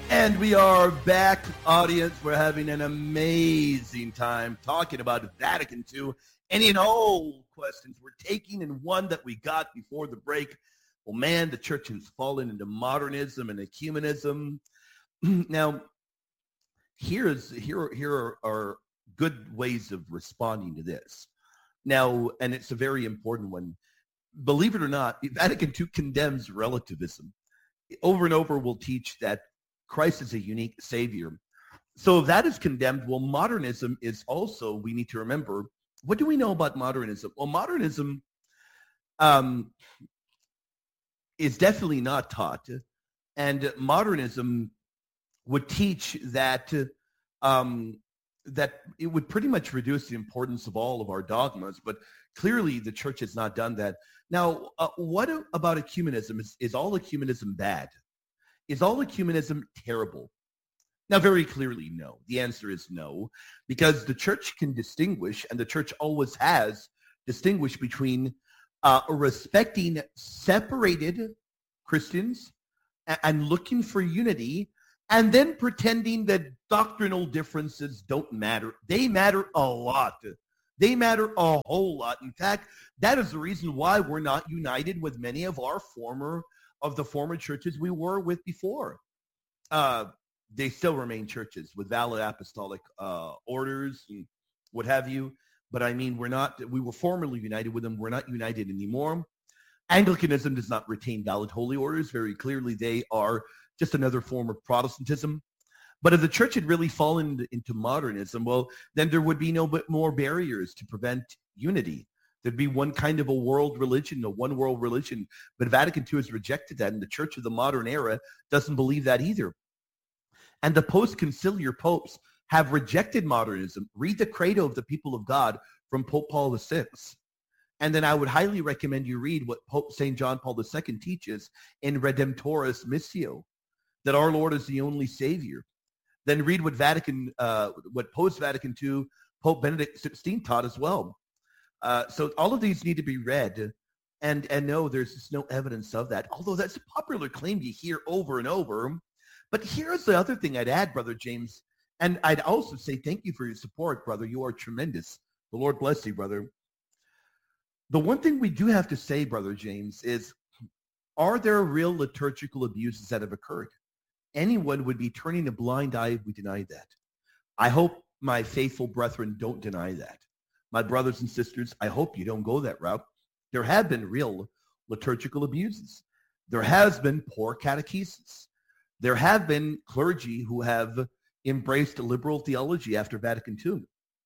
And we are back, audience. We're having an amazing time talking about Vatican II. Any and all questions we're taking, and one that we got before the break. Well, man, the church has fallen into modernism and ecumenism. Now, here are good ways of responding to this. Now, and it's a very important one. Believe it or not, Vatican II condemns relativism. Over and over, we'll teach that Christ is a unique savior. So if that is condemned, well, modernism is also, we need to remember, what do we know about modernism? Well, modernism is definitely not taught. And modernism would teach that that it would pretty much reduce the importance of all of our dogmas, but clearly the church has not done that. Now, what about ecumenism? Is all ecumenism bad? Is all ecumenism terrible? Now, very clearly, no. The answer is no, because the church can distinguish, and the church always has distinguished between respecting separated Christians and looking for unity, and then pretending that doctrinal differences don't matter. They matter a lot. They matter a whole lot. In fact, that is the reason why we're not united with many of our former churches we were with before. They still remain churches with valid apostolic orders and what have you. But I mean, we were formerly united with them. We're not united anymore. Anglicanism does not retain valid holy orders. Very clearly, they are just another form of Protestantism. But if the church had really fallen into modernism, well, then there would be no more barriers to prevent unity. There'd be one kind of a world religion, a one world religion. But Vatican II has rejected that, and the church of the modern era doesn't believe that either. And the post-conciliar popes have rejected modernism. Read the Credo of the People of God from Pope Paul VI. And then I would highly recommend you read what Pope St. John Paul II teaches in Redemptoris Missio, that our Lord is the only Savior. Then read what post-Vatican II Pope Benedict XVI taught as well. So all of these need to be read, and no, there's just no evidence of that, although that's a popular claim you hear over and over. But here's the other thing I'd add, Brother James, and I'd also say thank you for your support, brother. You are tremendous. The Lord bless you, brother. The one thing we do have to say, Brother James, is are there real liturgical abuses that have occurred? Anyone would be turning a blind eye if we denied that. I hope my faithful brethren don't deny that. My brothers and sisters, I hope you don't go that route. There have been real liturgical abuses. There has been poor catechesis. There have been clergy who have embraced liberal theology after Vatican II.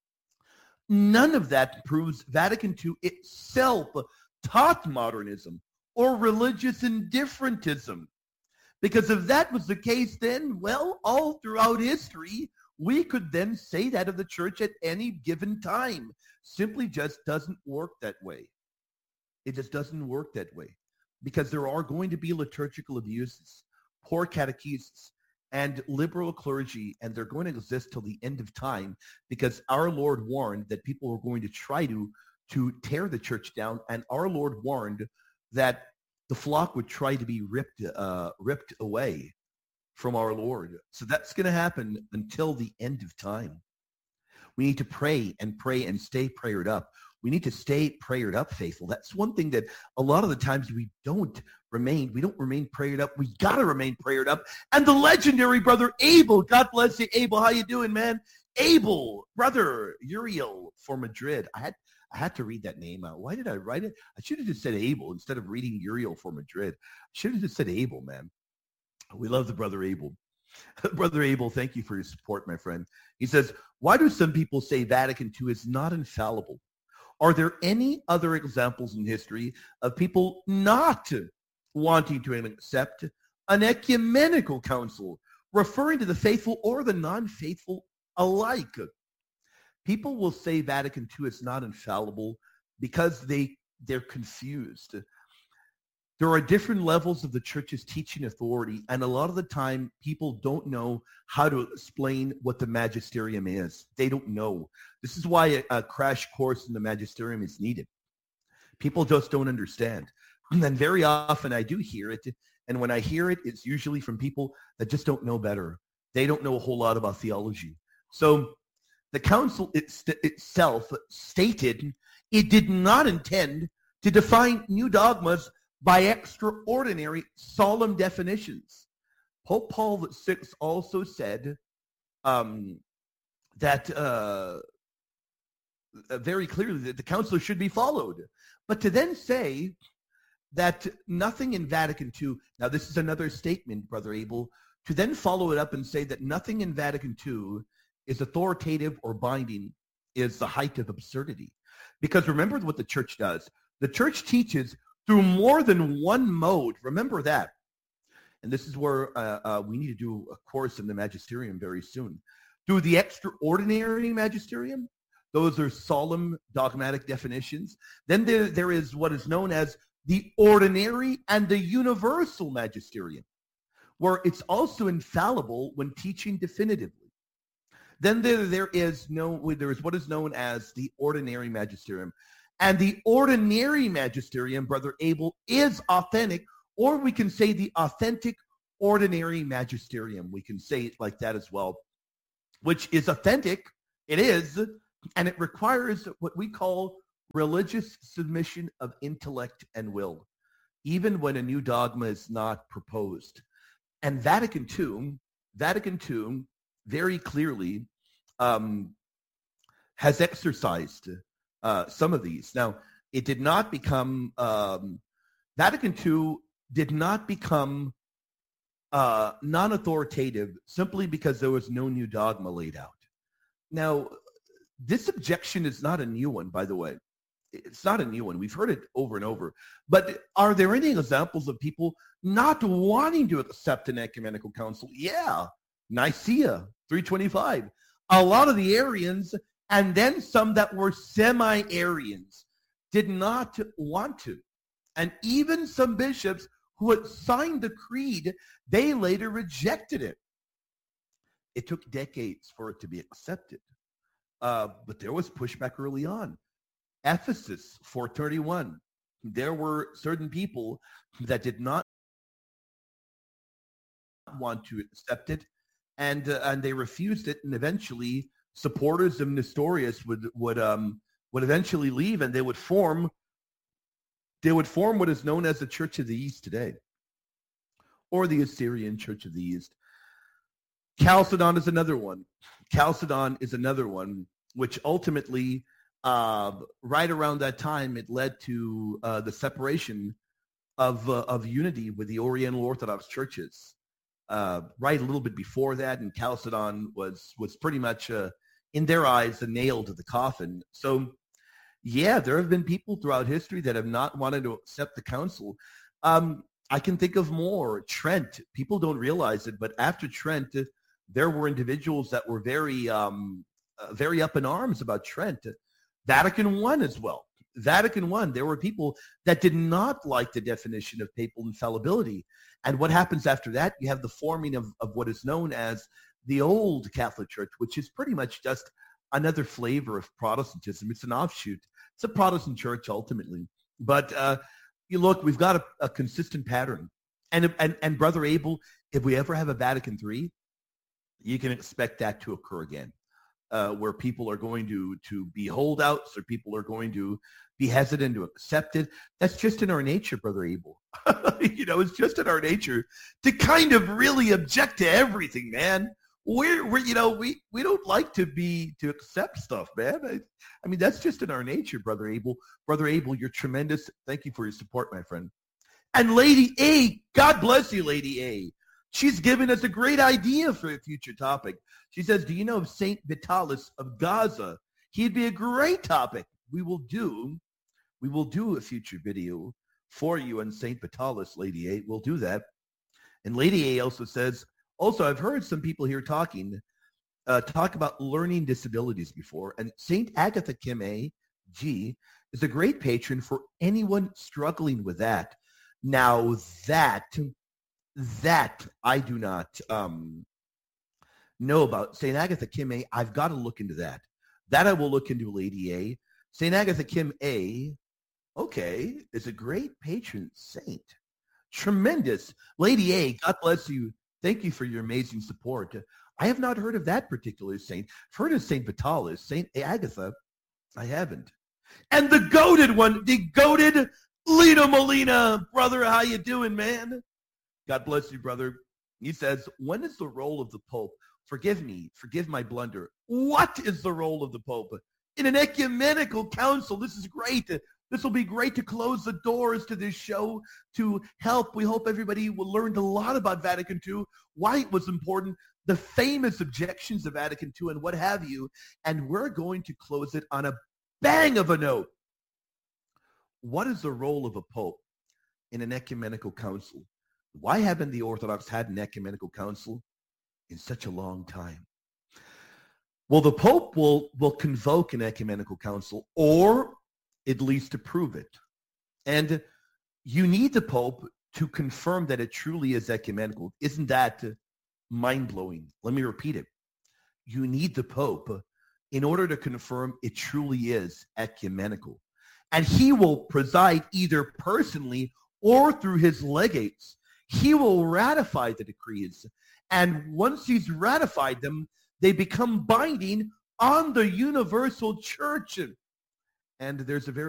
None of that proves Vatican II itself taught modernism or religious indifferentism. Because if that was the case, then, well, all throughout history, we could then say that of the church at any given time. Simply just doesn't work that way. It just doesn't work that way. Because there are going to be liturgical abuses, poor catechesis, and liberal clergy, and they're going to exist till the end of time, because our Lord warned that people were going to try to tear the church down, and our Lord warned that the flock would try to be ripped away from our Lord. So that's going to happen until the end of time. We need to pray and stay prayered up. We need to stay prayered up, faithful. That's one thing that a lot of the times we don't remain prayered up. We got to remain prayered up. And the legendary brother Abel, God bless you, Abel. How you doing, man? Abel, brother Uriel for Madrid. I had to read that name out. Why did I write it? I should have just said Abel instead of reading Uriel for Madrid. I should have just said Abel, man. We love the brother Abel. Brother Abel, thank you for your support, my friend. He says, why do some people say Vatican II is not infallible? Are there any other examples in history of people not wanting to accept an ecumenical council, referring to the faithful or the non-faithful alike? People will say Vatican II is not infallible because they're confused. There are different levels of the church's teaching authority, and a lot of the time people don't know how to explain what the magisterium is. They don't know. This is why a crash course in the magisterium is needed. People just don't understand. And then very often I do hear it, And when I hear it, it's usually from people that just don't know better. They don't know a whole lot about theology. So the council itself stated it did not intend to define new dogmas by extraordinary solemn definitions. Pope Paul VI also said that very clearly that the council should be followed. But to then say that nothing in Vatican II, now this is another statement, Brother Abel, to then follow it up and say that nothing in Vatican II is authoritative or binding is the height of absurdity. Because remember what the church does. The church teaches through more than one mode. Remember that. And this is where we need to do a course in the magisterium very soon. Through the extraordinary magisterium, those are solemn dogmatic definitions. Then there is what is known as the ordinary and the universal magisterium, where it's also infallible when teaching definitively. Then there is what is known as the ordinary magisterium. And the ordinary magisterium, Brother Abel, is authentic, or we can say the authentic ordinary magisterium. We can say it like that as well, which is authentic. It is, and it requires what we call religious submission of intellect and will, even when a new dogma is not proposed. And Vatican II very clearly has exercised some of these. Now, it did not become, Vatican II did not become non-authoritative simply because there was no new dogma laid out. Now, this objection is not a new one, by the way. It's not a new one. We've heard it over and over. But are there any examples of people not wanting to accept an ecumenical council? Yeah, Nicaea, 325. A lot of the Arians, and then some that were semi-Arians, did not want to. And even some bishops who had signed the creed, they later rejected it. It took decades for it to be accepted. But there was pushback early on. Ephesus, 431. There were certain people that did not want to accept it, and they refused it, and eventually supporters of Nestorius would eventually leave, and they would form what is known as the Church of the East today, or the Assyrian Church of the East. Chalcedon is another one. Chalcedon is another one, which ultimately, right around that time, it led to the separation of unity with the Oriental Orthodox churches. Right a little bit before that, and Chalcedon was pretty much, in their eyes, the nail to the coffin. So, yeah, there have been people throughout history that have not wanted to accept the council. I can think of more. Trent, people don't realize it, but after Trent, there were individuals that were very up in arms about Trent. Vatican I as well. Vatican I, there were people that did not like the definition of papal infallibility. And what happens after that? You have the forming of what is known as the old Catholic Church, which is pretty much just another flavor of Protestantism. It's an offshoot. It's a Protestant church ultimately. But you look, we've got a consistent pattern. And Brother Abel, if we ever have a Vatican III, you can expect that to occur again, where people are going to be holdouts, or people are going to be hesitant to accept it. That's just in our nature, Brother Abel. It's just in our nature to kind of really object to everything, man. We don't like to accept stuff, man. I mean, that's just in our nature, Brother Abel. Brother Abel, you're tremendous. Thank you for your support, my friend. And Lady A, God bless you, Lady A. She's given us a great idea for a future topic. She says, do you know of Saint Vitalis of Gaza? He'd be a great topic. We will do a future video for you on Saint Vitalis, Lady A. We'll do that. And Lady A also says, I've heard some people here talk about learning disabilities before, and Saint Agatha Kim A. G. is a great patron for anyone struggling with that. Now that I do not know about. St. Agatha Kim A, I've got to look into that. That I will look into, Lady A. St. Agatha Kim A, okay, is a great patron saint. Tremendous. Lady A, God bless you. Thank you for your amazing support. I have not heard of that particular saint. I've heard of St. Vitalis, St. Agatha. I haven't. And the goated one, the goated Lino Molina. Brother, how you doing, man? God bless you, brother. He says, when is the role of the Pope? Forgive me. Forgive my blunder. What is the role of the Pope? In an ecumenical council. This is great. This will be great to close the doors to this show to help. We hope everybody will learn a lot about Vatican II, why it was important, the famous objections of Vatican II, and what have you. And we're going to close it on a bang of a note. What is the role of a Pope in an ecumenical council? Why haven't the Orthodox had an ecumenical council in such a long time? Well, the Pope will convoke an ecumenical council, or at least approve it. And you need the Pope to confirm that it truly is ecumenical. Isn't that mind-blowing? Let me repeat it. You need the Pope in order to confirm it truly is ecumenical. And he will preside either personally or through his legates. He will ratify the decrees. And once he's ratified them, they become binding on the universal church. And there's a very